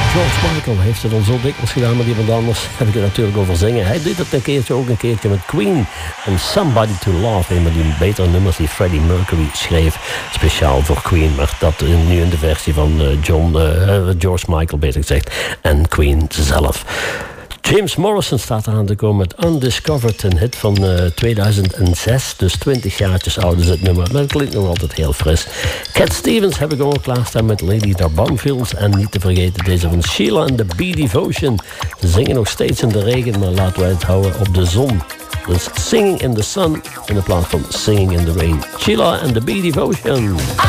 George Michael heeft het al zo dikwijls gedaan met iemand anders. Heb ik het natuurlijk over zingen. Hij deed het ook een keertje met Queen. En Somebody to Love. Een van die betere nummers die Freddie Mercury schreef. Speciaal voor Queen. Maar dat nu in de versie van George Michael beter gezegd. En Queen zelf. James Morrison staat eraan te komen met Undiscovered, een hit van 2006. Dus 20 jaartjes oud is het nummer. Maar het klinkt nog altijd heel fris. Cat Stevens heb ik ook klaarstaan met Lady Darbanfields. En niet te vergeten deze van Sheila and the Bee Devotion. Ze zingen nog steeds in de regen, maar laten wij het houden op de zon. Dus Singing in the Sun in de plaats van Singing in the Rain. Sheila and the Bee Devotion.